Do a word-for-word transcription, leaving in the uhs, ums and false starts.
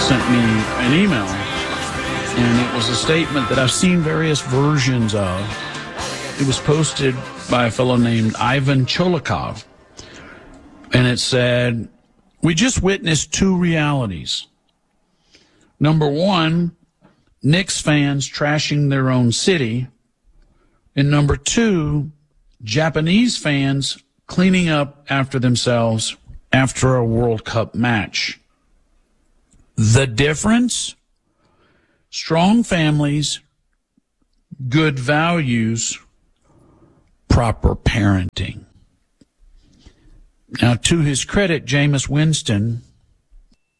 sent me an email, and it was a statement that I've seen various versions of. It was posted by a fellow named Ivan Cholikov, and it said, "We just witnessed two realities. Number one, Knicks fans trashing their own city, and number two, Japanese fans cleaning up after themselves after a World Cup match. The difference? Strong families, good values, proper parenting." Now, to his credit, Jameis Winston